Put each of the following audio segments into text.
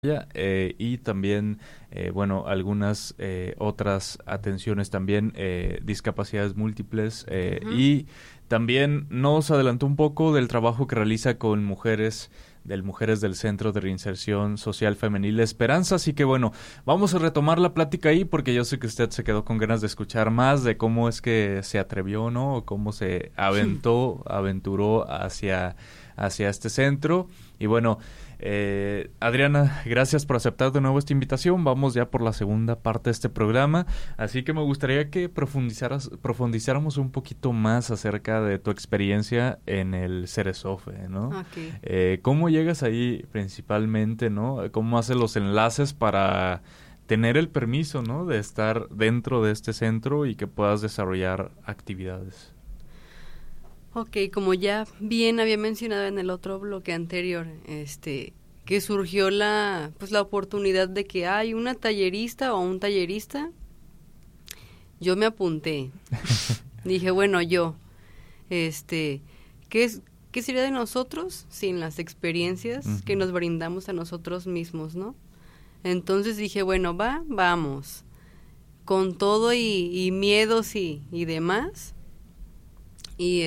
y también, bueno, algunas otras atenciones también, discapacidades múltiples, Ujú. y también nos adelantó un poco del trabajo que realiza con mujeres del Centro de Reinserción Social Femenil Esperanza. Así que bueno, vamos a retomar la plática ahí porque yo sé que usted se quedó con ganas de escuchar más de cómo es que se atrevió, ¿no? O cómo se aventuró hacia este centro. Y bueno, Adriana, gracias por aceptar de nuevo esta invitación. Vamos ya por la segunda parte de este programa, así que me gustaría que profundizáramos un poquito más acerca de tu experiencia en el Ceresofe, ¿no? Ok. ¿Cómo llegas ahí principalmente, ¿no? ¿Cómo haces los enlaces para tener el permiso, ¿no? De estar dentro de este centro y que puedas desarrollar actividades. Ok, como ya bien había mencionado en el otro bloque anterior, que surgió la oportunidad de que hay una tallerista o un tallerista, yo me apunté. Dije, bueno, este, ¿qué es, qué sería de nosotros sin las experiencias que Ujú. nos brindamos a nosotros mismos, ¿no? Entonces dije, bueno, vamos, con todo y miedos y demás. Y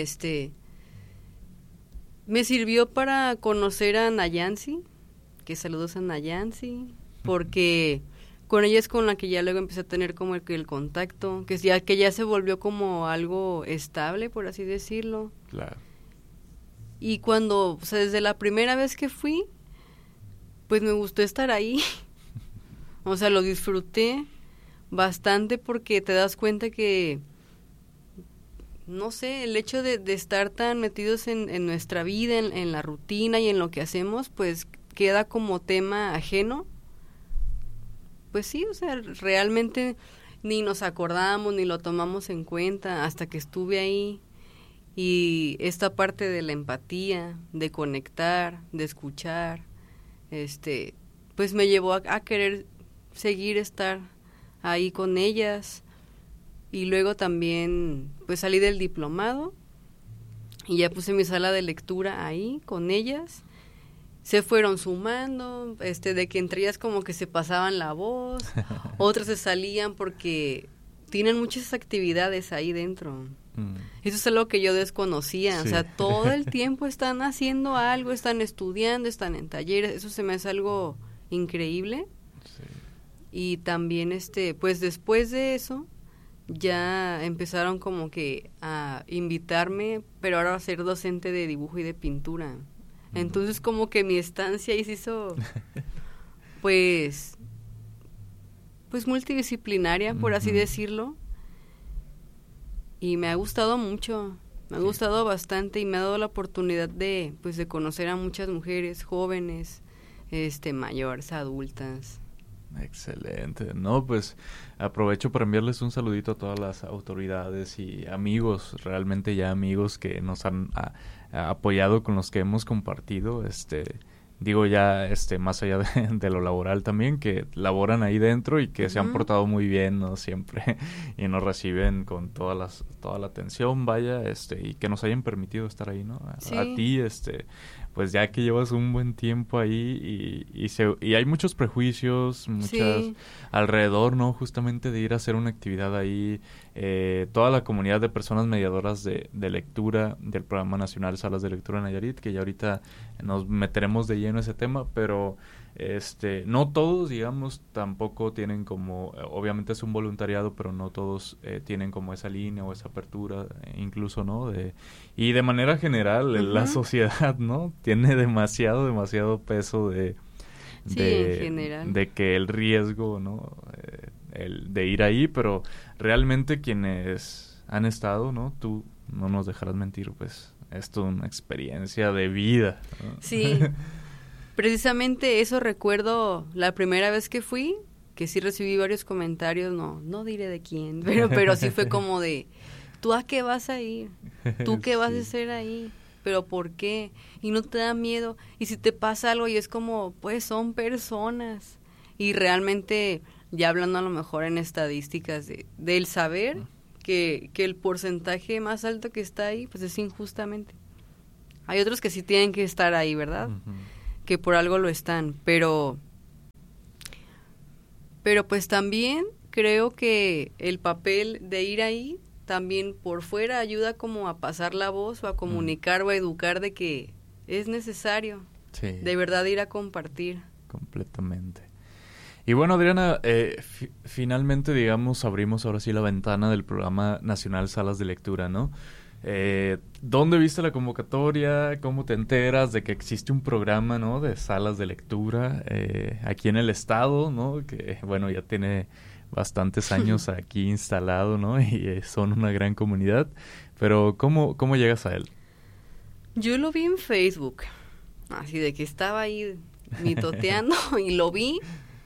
me sirvió para conocer a Nayansi, que saludos a Nayansi, porque con ella es con la que ya luego empecé a tener como el contacto, que ya se volvió como algo estable, por así decirlo. Claro. Y cuando, o sea, desde la primera vez que fui, pues me gustó estar ahí. O sea, lo disfruté bastante porque te das cuenta que, no sé, el hecho de estar tan metidos en nuestra vida, en la rutina y en lo que hacemos, pues queda como tema ajeno. Pues sí, o sea, realmente ni nos acordamos ni lo tomamos en cuenta hasta que estuve ahí. Y esta parte de la empatía, de conectar, de escuchar, pues me llevó a querer seguir estar ahí con ellas. Y luego también pues salí del diplomado y ya puse mi sala de lectura ahí con ellas. Se fueron sumando, de que entre ellas como que se pasaban la voz, otras se salían porque tienen muchas actividades ahí dentro. Mm. Eso es algo que yo desconocía, o Sí. sea, todo el tiempo están haciendo algo, están estudiando, están en talleres, eso se me hace algo increíble. Sí. Y también, pues después de eso, ya empezaron como que a invitarme, pero ahora a ser docente de dibujo y de pintura. Entonces como que mi estancia ahí se hizo, pues, pues multidisciplinaria, por así Ujú. decirlo. Y me ha gustado mucho, me ha Qué, gustado bastante y me ha dado la oportunidad de, pues, de conocer a muchas mujeres jóvenes, mayores, adultas. excelente. No, pues aprovecho para enviarles un saludito a todas las autoridades y amigos, realmente ya amigos que nos han apoyado, con los que hemos compartido, digo ya, más allá de lo laboral también, que laboran ahí dentro y que se han Ujú. portado muy bien, ¿no? Siempre, y nos reciben con toda la atención, vaya, y que nos hayan permitido estar ahí, ¿no? A Sí, ti, pues ya que llevas un buen tiempo ahí y hay muchos prejuicios, muchas sí. alrededor, ¿no? Justamente de ir a hacer una actividad ahí, toda la comunidad de personas mediadoras de lectura del Programa Nacional Salas de Lectura Nayarit, que ya ahorita nos meteremos de lleno a ese tema, pero no todos, digamos, tampoco tienen como, obviamente es un voluntariado, pero no todos tienen como esa línea o esa apertura, incluso, ¿no? Y de manera general, la Ujú. sociedad, ¿no? Tiene demasiado peso Sí, en general. de que el riesgo, ¿no? El de ir ahí, pero realmente quienes han estado, ¿no? Tú no nos dejarás mentir, pues es toda una experiencia de vida, Sí, ¿no? precisamente eso recuerdo la primera vez que fui, que sí recibí varios comentarios, no diré de quién, pero sí fue como de, ¿tú a qué vas a ir? ¿Tú qué vas a Sí. hacer ahí? ¿Pero por qué? Y no te da miedo. Y si te pasa algo y es como, pues son personas. Y realmente, ya hablando a lo mejor en estadísticas del saber, que el porcentaje más alto que está ahí, pues es injustamente. Hay otros que sí tienen que estar ahí, ¿verdad? Ujú. Que por algo lo están, pero Pero pues también creo que el papel de ir ahí también por fuera ayuda como a pasar la voz o a comunicar o a educar de que es necesario de verdad ir a compartir. Completamente. Y bueno, Adriana, finalmente, digamos, abrimos ahora sí la ventana del Programa Nacional Salas de Lectura, ¿no? ¿Dónde viste la convocatoria? ¿Cómo te enteras de que existe un programa, ¿no?, de salas de lectura aquí en el estado, ¿no? Que, bueno, ya tiene bastantes años aquí instalado, ¿no? Y son una gran comunidad. Pero, ¿cómo llegas a él? Yo lo vi en Facebook, así de que estaba ahí mitoteando y lo vi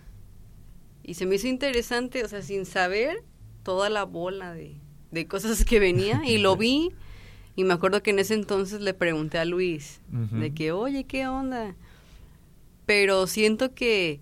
y se me hizo interesante, o sea, sin saber toda la bola de cosas que venía, y lo vi y me acuerdo que en ese entonces le pregunté a Luis de que, oye, ¿qué onda? Pero siento que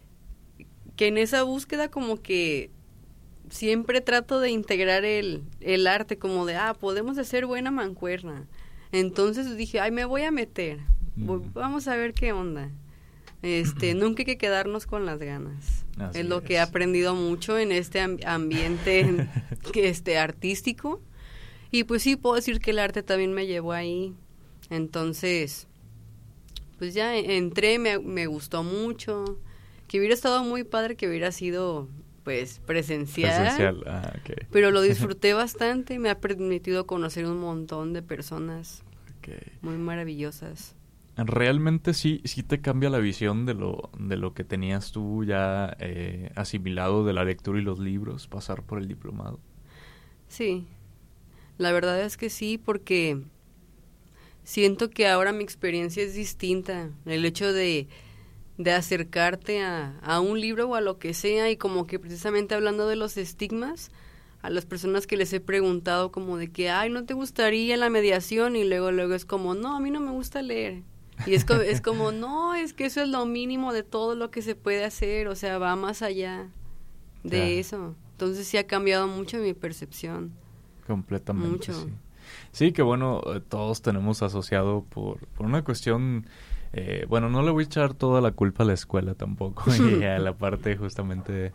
en esa búsqueda como que siempre trato de integrar el arte, como de, podemos hacer buena mancuerna. Entonces dije, me voy a meter, vamos a ver qué onda. Nunca hay que quedarnos con las ganas. Así es lo que he aprendido mucho en este ambiente artístico. Y pues sí, puedo decir que el arte también me llevó ahí. Entonces, pues ya entré, me gustó mucho. Que hubiera estado muy padre que hubiera sido, pues, presencial. Okay. Pero lo disfruté bastante. Me ha permitido conocer un montón de personas muy maravillosas. ¿Realmente sí te cambia la visión de lo que tenías tú ya asimilado de la lectura y los libros, pasar por el diplomado? Sí, la verdad es que sí, porque siento que ahora mi experiencia es distinta. El hecho de acercarte a un libro o a lo que sea, y como que precisamente hablando de los estigmas, a las personas que les he preguntado como de que, ¿no te gustaría la mediación? Y luego es como, no, a mí no me gusta leer. Y es como, no, es que eso es lo mínimo de todo lo que se puede hacer, o sea, va más allá de eso. Entonces sí ha cambiado mucho mi percepción. Completamente, mucho. Sí. Sí, que bueno, todos tenemos asociado por una cuestión, bueno, no le voy a echar toda la culpa a la escuela tampoco, y a la parte justamente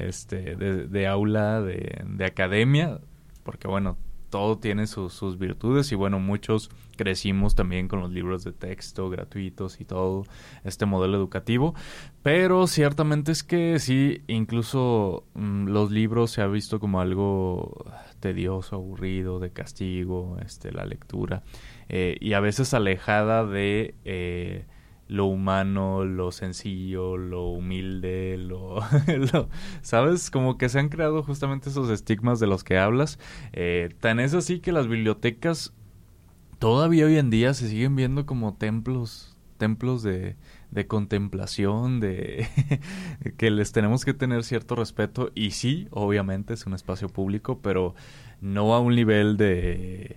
de aula, de academia, porque bueno, todo tiene sus virtudes, y bueno, muchos crecimos también con los libros de texto gratuitos y todo este modelo educativo, pero ciertamente es que sí, incluso los libros se ha visto como algo tedioso, aburrido, de castigo, la lectura, y a veces alejada de lo humano, lo sencillo, lo humilde, ¿sabes? Como que se han creado justamente esos estigmas de los que hablas. Tan es así que las bibliotecas todavía hoy en día se siguen viendo como templos de contemplación, que les tenemos que tener cierto respeto. Y sí, obviamente es un espacio público, pero no a un nivel de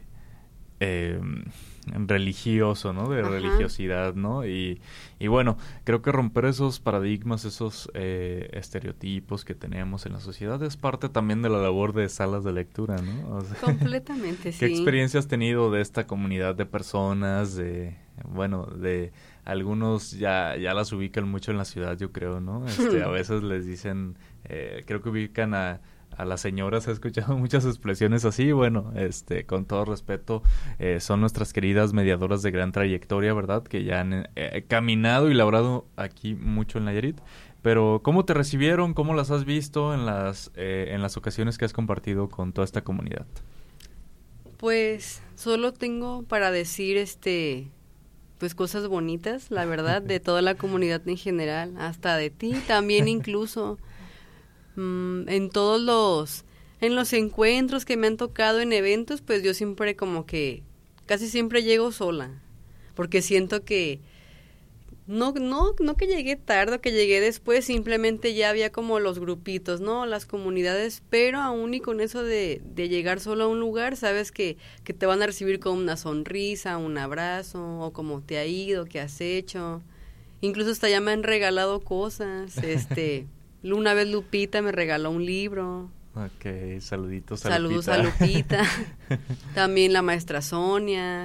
religioso, ¿no? De religiosidad, ¿no? Y bueno, creo que romper esos paradigmas, esos estereotipos que tenemos en la sociedad es parte también de la labor de salas de lectura, ¿no? O sea, completamente, sí. ¿Qué experiencia has tenido de esta comunidad de personas, de algunos ya las ubican mucho en la ciudad, yo creo, ¿no? A veces les dicen, creo que ubican a las señoras, he escuchado muchas expresiones así, bueno, con todo respeto, son nuestras queridas mediadoras de gran trayectoria, ¿verdad? Que ya han caminado y labrado aquí mucho en Nayarit. Pero, ¿cómo te recibieron? ¿Cómo las has visto en las ocasiones que has compartido con toda esta comunidad? Pues, solo tengo para decir, pues cosas bonitas, la verdad, de toda la comunidad en general, hasta de ti también incluso. En todos los encuentros que me han tocado en eventos, pues yo siempre como que casi siempre llego sola, porque siento que no que llegué tarde o que llegué después, simplemente ya había como los grupitos, ¿no? Las comunidades, pero aún y con eso de llegar solo a un lugar, sabes que te van a recibir con una sonrisa, un abrazo, o cómo te ha ido, qué has hecho. Incluso hasta ya me han regalado cosas, una vez Lupita me regaló un libro. Ok, saluditos a Saludos Lupita. a Lupita. También la maestra Sonia.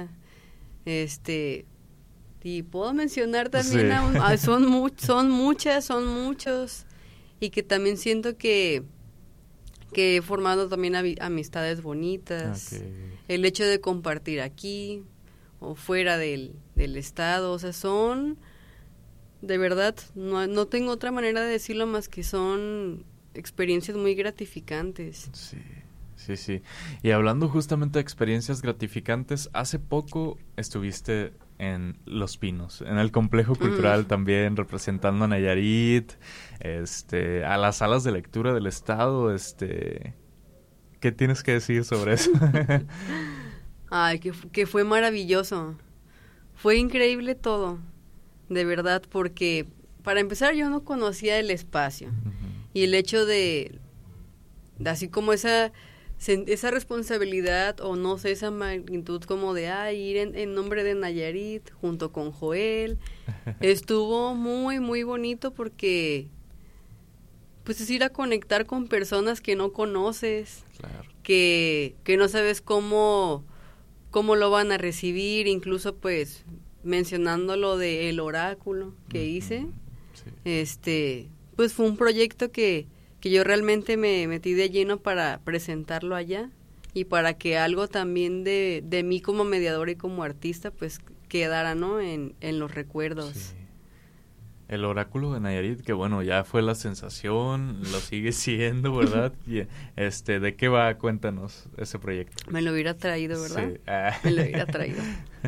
Y puedo mencionar también, sí. son muchos. y que también siento que he formado también amistades bonitas. Okay. El hecho de compartir aquí o fuera del estado, o sea, son, de verdad, no tengo otra manera de decirlo más que son experiencias muy gratificantes. Sí. Y hablando justamente de experiencias gratificantes, hace poco estuviste en Los Pinos, en el Complejo Cultural también, representando a Nayarit, a las salas de lectura del estado, ¿qué tienes que decir sobre eso? Ay, que fue maravilloso. Fue increíble todo, de verdad, porque para empezar yo no conocía el espacio. Y el hecho de así como esa responsabilidad, o no sé, esa magnitud como de ir en nombre de Nayarit junto con Joel, estuvo muy, muy bonito porque pues es ir a conectar con personas que no conoces, claro. que no sabes cómo lo van a recibir, incluso pues mencionando lo del oráculo que hice, sí. Pues fue un proyecto que yo realmente me metí de lleno para presentarlo allá y para que algo también de mí como mediadora y como artista pues quedara, ¿no? en los recuerdos. Sí. El oráculo de Nayarit, que bueno, ya fue la sensación, lo sigue siendo, ¿verdad? Y, ¿de qué va? Cuéntanos ese proyecto. Me lo hubiera traído, ¿verdad? Sí. Me lo hubiera traído.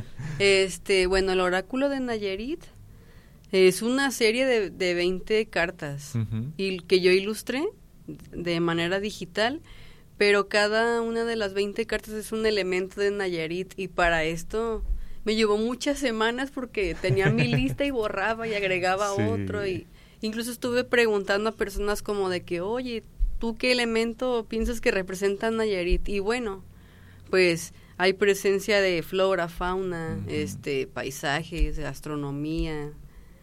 Bueno, el oráculo de Nayarit es una serie de 20 cartas y que yo ilustré de manera digital, pero cada una de las 20 cartas es un elemento de Nayarit, y para esto me llevó muchas semanas porque tenía mi lista y borraba y agregaba otro, y incluso estuve preguntando a personas como de que, oye, ¿tú qué elemento piensas que representa Nayarit? Y bueno, pues hay presencia de flora, fauna, paisajes, astronomía.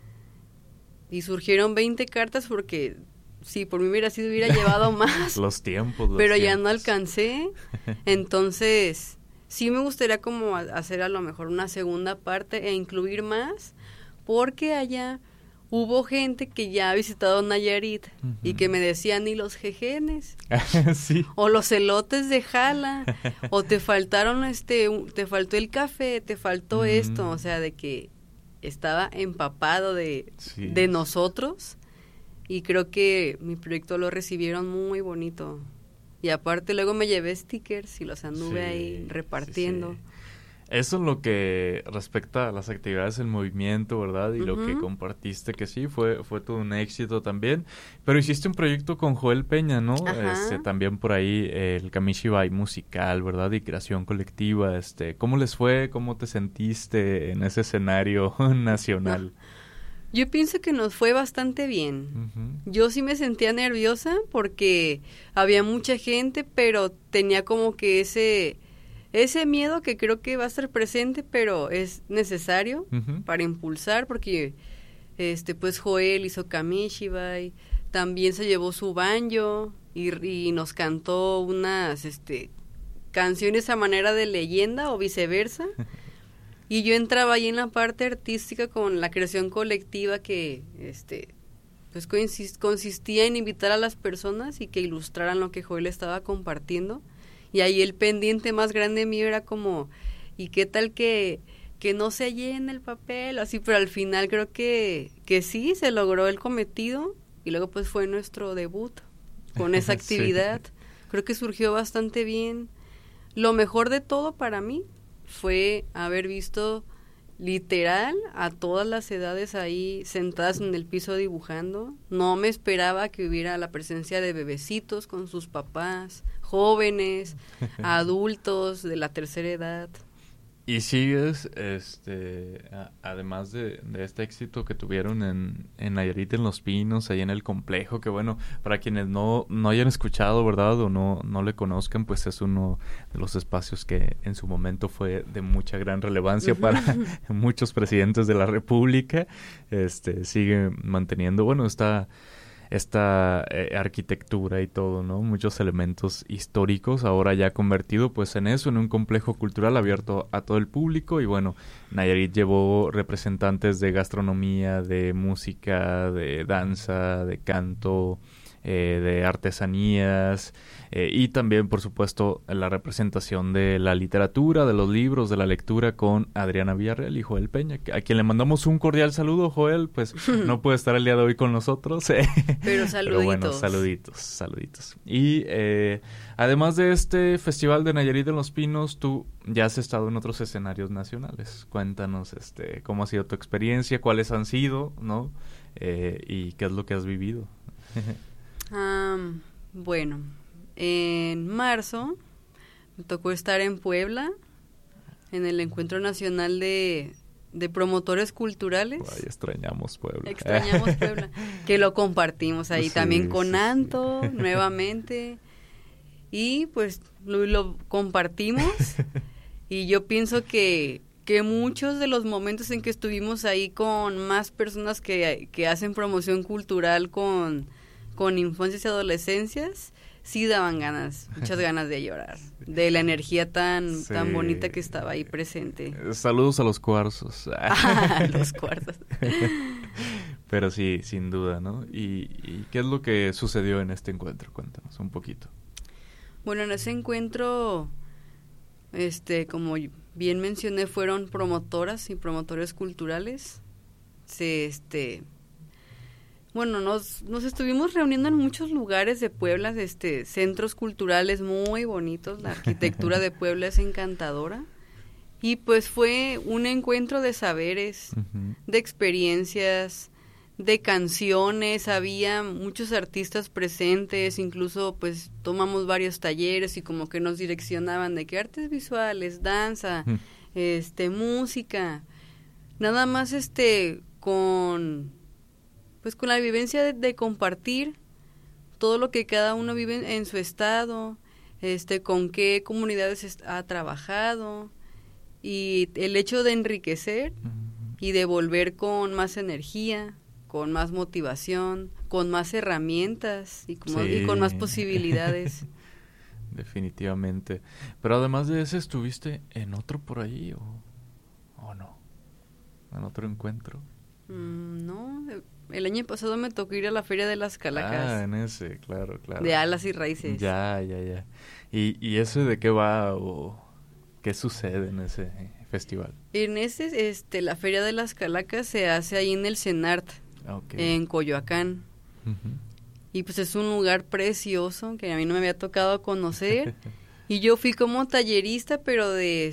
Y surgieron 20 cartas porque, si por mí hubiera llevado más. Los tiempos. Pero ya no alcancé. Entonces, sí me gustaría como hacer a lo mejor una segunda parte e incluir más, porque allá hubo gente que ya ha visitado Nayarit y que me decían, ¿y los jejenes? Sí. O los elotes de Jala, o te faltaron te faltó el café, te faltó esto, o sea, de que estaba empapado de nosotros, y creo que mi proyecto lo recibieron muy bonito. Y aparte luego me llevé stickers y los anduve ahí repartiendo. Sí. Eso es lo que respecta a las actividades del movimiento, ¿verdad? Y lo que compartiste, que sí, fue todo un éxito también. Pero hiciste un proyecto con Joel Peña, ¿no? También por ahí, el Kamishibai musical, ¿verdad? Y creación colectiva. ¿Cómo les fue? ¿Cómo te sentiste en ese escenario nacional? Yo pienso que nos fue bastante bien. Yo sí me sentía nerviosa porque había mucha gente, pero tenía como que ese miedo que creo que va a estar presente, pero es necesario para impulsar, porque pues Joel hizo Kamishibai, también se llevó su banjo y nos cantó unas canciones a manera de leyenda o viceversa. Y yo entraba ahí en la parte artística con la creación colectiva que pues consistía en invitar a las personas y que ilustraran lo que Joel estaba compartiendo. Y ahí el pendiente más grande mío era como, ¿y qué tal que no se llene el papel? Así, pero al final creo que sí, se logró el cometido, y luego pues fue nuestro debut con esa actividad. Sí. Creo que surgió bastante bien. Lo mejor de todo para mí fue haber visto literal a todas las edades ahí sentadas en el piso dibujando. No me esperaba que hubiera la presencia de bebecitos con sus papás, jóvenes, adultos de la tercera edad. Y sigues, además de este éxito que tuvieron en Nayarit, en Los Pinos, ahí en el complejo, que bueno, para quienes no hayan escuchado, ¿verdad? O no le conozcan, pues es uno de los espacios que en su momento fue de mucha gran relevancia para muchos presidentes de la República. Sigue manteniendo, bueno, está esta arquitectura y todo, ¿no? Muchos elementos históricos, ahora ya convertido pues en eso, en un complejo cultural abierto a todo el público. Y bueno, Nayarit llevó representantes de gastronomía, de música, de danza, de canto, de artesanías, y también, por supuesto, la representación de la literatura, de los libros, de la lectura con Adriana Villarreal y Joel Peña, a quien le mandamos un cordial saludo. Joel, pues no puede estar el día de hoy con nosotros, pero saluditos. Pero bueno, saluditos. Y además de este Festival de Nayarit en Los Pinos, tú ya has estado en otros escenarios nacionales. Cuéntanos cómo ha sido tu experiencia, cuáles han sido, ¿no? Y qué es lo que has vivido. Bueno, en marzo me tocó estar en Puebla en el Encuentro Nacional de Promotores Culturales. Ay, extrañamos Puebla. Que lo compartimos ahí, sí, también con Anto, sí. Nuevamente, y pues lo compartimos. Y yo pienso que muchos de los momentos en que estuvimos ahí con más personas que hacen promoción cultural con infancias y adolescencias, sí daban muchas ganas de llorar, de la energía tan bonita que estaba ahí presente. Saludos a los cuarzos. Los cuarzos. Pero sí, sin duda, ¿no? ¿Y qué es lo que sucedió en este encuentro? Cuéntanos un poquito. Bueno, en ese encuentro, como bien mencioné, fueron promotoras y promotores culturales. Bueno, nos estuvimos reuniendo en muchos lugares de Puebla, centros culturales muy bonitos. La arquitectura de Puebla es encantadora. Y pues fue un encuentro de saberes, uh-huh, de experiencias, de canciones. Había muchos artistas presentes, incluso pues tomamos varios talleres y como que nos direccionaban de que artes visuales, danza, uh-huh, música. Nada más con la vivencia de compartir todo lo que cada uno vive en su estado, con qué comunidades ha trabajado, y el hecho de enriquecer y de volver con más energía, con más motivación, con más herramientas y con más posibilidades. Definitivamente. Pero además de ese, ¿estuviste en otro por ahí o no? ¿En otro encuentro? No, el año pasado me tocó ir a la Feria de las Calacas. En ese, claro. De alas y raíces. Ya. ¿Y ese de qué va o qué sucede en ese festival? En ese, la Feria de las Calacas se hace ahí en el CENART, okay, en Coyoacán. Uh-huh. Y pues es un lugar precioso que a mí no me había tocado conocer. Y yo fui como tallerista, pero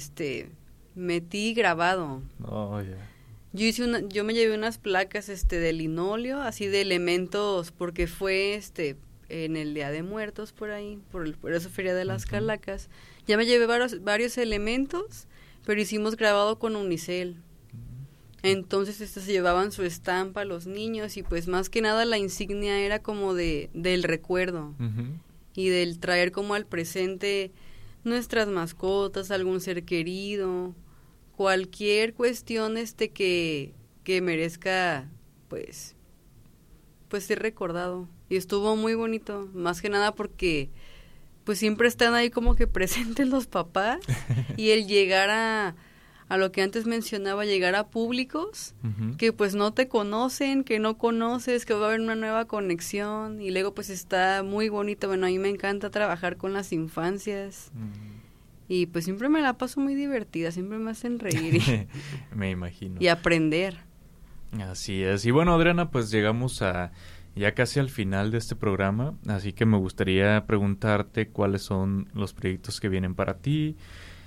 metí grabado. Oh, ya. Yeah. Yo me llevé unas placas de linóleo, así de elementos, porque fue en el Día de Muertos por ahí, por esa Feria de las, uh-huh, Calacas. Ya me llevé varios elementos, pero hicimos grabado con unicel. Uh-huh. Entonces se llevaban su estampa los niños y pues más que nada la insignia era como del recuerdo, uh-huh, y del traer como al presente nuestras mascotas, algún ser querido, cualquier cuestión que merezca pues ser recordado. Y estuvo muy bonito, más que nada porque pues siempre están ahí como que presentes los papás y el llegar a lo que antes mencionaba, llegar a públicos, uh-huh, que pues no te conocen, que no conoces, que va a haber una nueva conexión, y luego pues está muy bonito. Bueno, a mí me encanta trabajar con las infancias. Uh-huh. Y pues siempre me la paso muy divertida, siempre me hacen reír. Me imagino. Y aprender. Así es. Y bueno, Adriana, pues llegamos ya casi al final de este programa, así que me gustaría preguntarte cuáles son los proyectos que vienen para ti,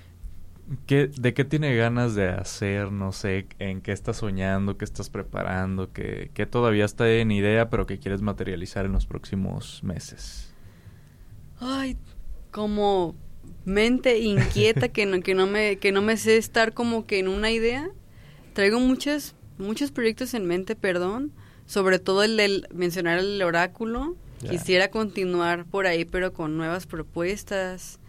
de qué tiene ganas de hacer, no sé, en qué estás soñando, qué estás preparando, que todavía está en idea, pero que quieres materializar en los próximos meses. Ay, como mente inquieta que no me sé estar como que en una idea. Traigo muchos proyectos en mente, sobre todo el del mencionar el oráculo. Yeah. Quisiera continuar por ahí, pero con nuevas propuestas.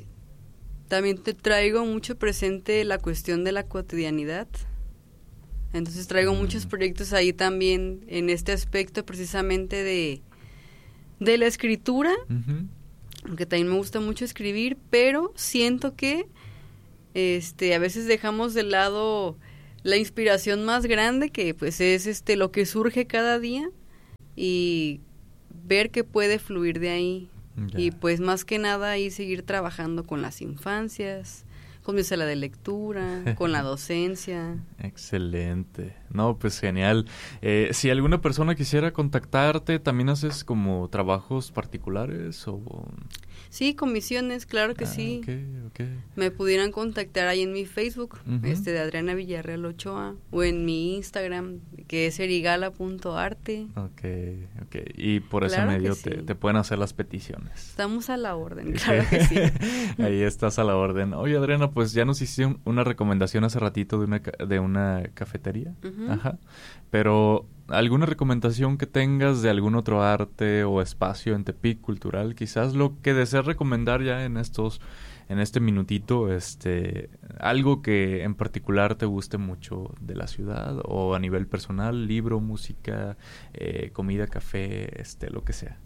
También te traigo mucho presente la cuestión de la cotidianidad. Entonces traigo muchos proyectos ahí también en este aspecto precisamente de la escritura, aunque también me gusta mucho escribir, pero siento que a veces dejamos de lado la inspiración más grande, que pues es lo que surge cada día, y ver que puede fluir de ahí. Ya. Y pues más que nada ahí seguir trabajando con las infancias, con mi sala de lectura, con la docencia. Excelente. No, pues genial. Si alguna persona quisiera contactarte, ¿también haces como trabajos particulares o...? Sí, comisiones, claro que sí. Okay. Me pudieran contactar ahí en mi Facebook, de Adriana Villarreal Ochoa, o en mi Instagram, que es erigala.arte. Okay. Y por ese medio te pueden hacer las peticiones. Estamos a la orden, claro que sí. Ahí estás a la orden. Oye, Adriana, pues ya nos hiciste una recomendación hace ratito de una cafetería. Ajá. Pero ¿alguna recomendación que tengas de algún otro arte o espacio en Tepic cultural? Quizás lo que deseas recomendar ya en este minutito, algo que en particular te guste mucho de la ciudad, o a nivel personal, libro, música, comida, café, lo que sea.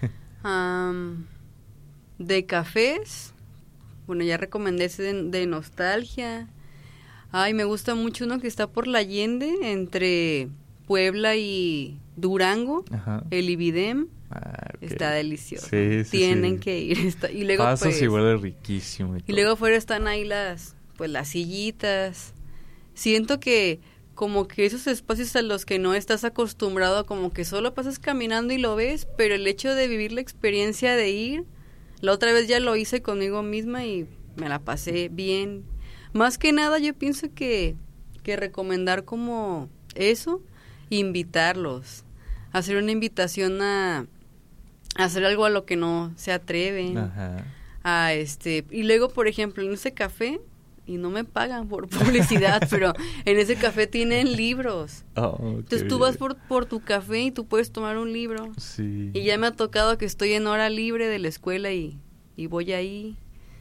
De cafés, bueno, ya recomendé ese de nostalgia. Ay, me gusta mucho uno que está por la Allende, entre Puebla y Durango, el Ibidem. Okay. Está delicioso. Sí, tienen que ir. Y luego, pasas pues, y huele riquísimo. Y luego afuera están ahí las sillitas. Siento que como que esos espacios a los que no estás acostumbrado, como que solo pasas caminando y lo ves, pero el hecho de vivir la experiencia de ir, la otra vez ya lo hice conmigo misma y me la pasé bien. Más que nada yo pienso que recomendar como eso, invitarlos, hacer una invitación a hacer algo a lo que no se atreven. Y luego, por ejemplo, en ese café, y no me pagan por publicidad, pero en ese café tienen libros. Entonces tú vas por tu café y tú puedes tomar un libro. Sí. Y ya me ha tocado que estoy en hora libre de la escuela y voy ahí.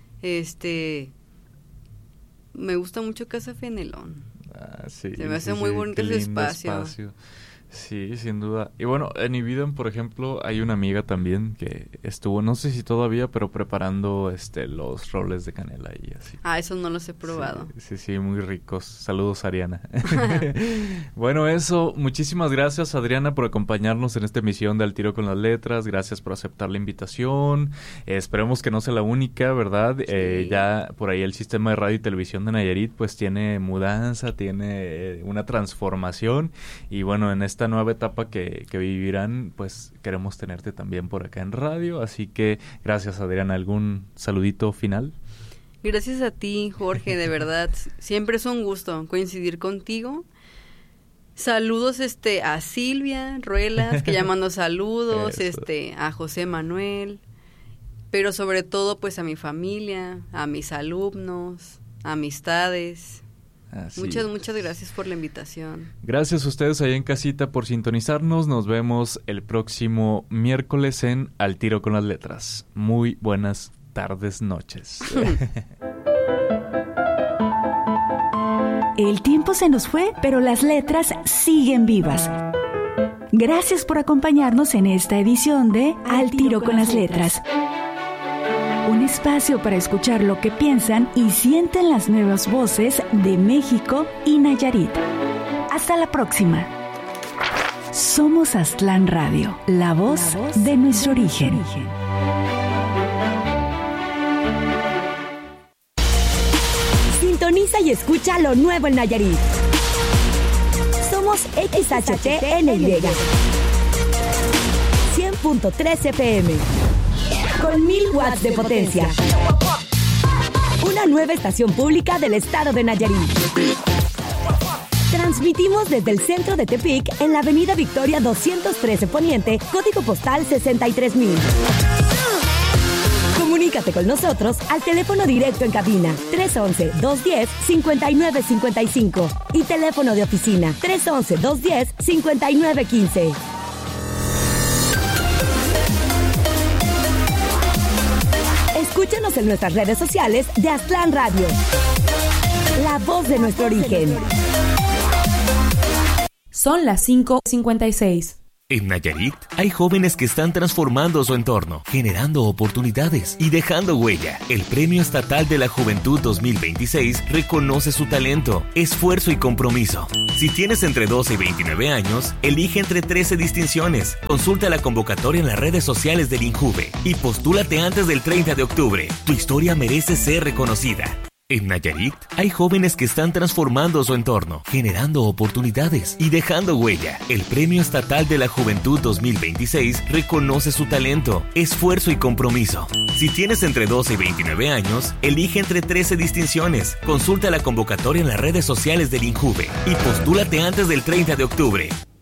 Me gusta mucho Casa Fenelón. Sí, se me hace muy bonito ese espacio. Sí, sin duda. Y bueno, en Ibidem, por ejemplo, hay una amiga también que estuvo, no sé si todavía, pero preparando los roles de canela y así. Eso no los he probado. Sí, muy ricos. Saludos, Ariana. Bueno, eso. Muchísimas gracias, Adriana, por acompañarnos en esta emisión de Al Tiro con las Letras. Gracias por aceptar la invitación. Esperemos que no sea la única, ¿verdad? Sí. Ya por ahí el sistema de radio y televisión de Nayarit pues tiene mudanza, tiene una transformación, y bueno, en esta nueva etapa que vivirán, pues queremos tenerte también por acá en radio, así que gracias, Adriana. ¿Algún saludito final? Gracias a ti, Jorge, de verdad, siempre es un gusto coincidir contigo. Saludos a Silvia Ruelas, que ya mandó saludos, a José Manuel, pero sobre todo pues a mi familia, a mis alumnos, amistades. Muchas gracias por la invitación. Gracias a ustedes allá en casita por sintonizarnos. Nos vemos el próximo miércoles en Al Tiro con las Letras. Muy buenas tardes, noches. El tiempo se nos fue, pero las letras siguen vivas. Gracias por acompañarnos en esta edición de Al Tiro con las Letras. Un espacio para escuchar lo que piensan y sienten las nuevas voces de México y Nayarit. Hasta la próxima. Somos Aztlán Radio, la voz de nuestro origen. Sintoniza y escucha lo nuevo en Nayarit. Somos XHTNY 100.3 FM. Con 1000 watts de potencia. Una nueva estación pública del estado de Nayarit. Transmitimos desde el centro de Tepic en la avenida Victoria 213 Poniente, código postal 63000. Comunícate con nosotros al teléfono directo en cabina 311-210-5955 y teléfono de oficina 311-210-5915. Escúchanos en nuestras redes sociales de Aztlán Radio, la voz de nuestro origen. Son las 5:56. En Nayarit hay jóvenes que están transformando su entorno, generando oportunidades y dejando huella. El Premio Estatal de la Juventud 2026 reconoce su talento, esfuerzo y compromiso. Si tienes entre 12 y 29 años, elige entre 13 distinciones. Consulta la convocatoria en las redes sociales del INJUVE y postúlate antes del 30 de octubre. Tu historia merece ser reconocida. En Nayarit hay jóvenes que están transformando su entorno, generando oportunidades y dejando huella. El Premio Estatal de la Juventud 2026 reconoce su talento, esfuerzo y compromiso. Si tienes entre 12 y 29 años, elige entre 13 distinciones. Consulta la convocatoria en las redes sociales del INJUVE y postúlate antes del 30 de octubre.